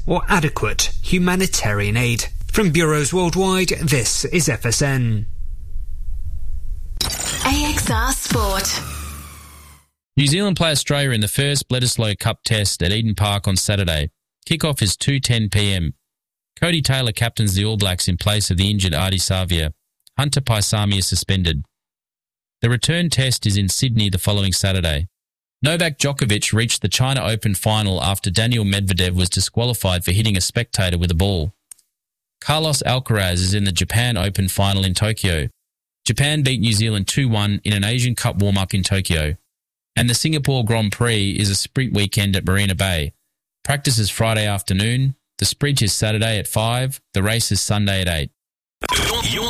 or adequate humanitarian aid. From bureaus worldwide, this is FSN. AXR Sport. New Zealand play Australia in the first Bledisloe Cup test at Eden Park on Saturday. Kick-off is 2:10pm. Cody Taylor captains the All Blacks in place of the injured Ardie Savia. Hunter Paisami is suspended. The return test is in Sydney the following Saturday. Novak Djokovic reached the China Open final after Daniil Medvedev was disqualified for hitting a spectator with a ball. Carlos Alcaraz is in the Japan Open final in Tokyo. Japan beat New Zealand 2-1 in an Asian Cup warm-up in Tokyo. And the Singapore Grand Prix is a sprint weekend at Marina Bay. Practice is Friday afternoon. The sprint is Saturday at 5. The race is Sunday at 8. You're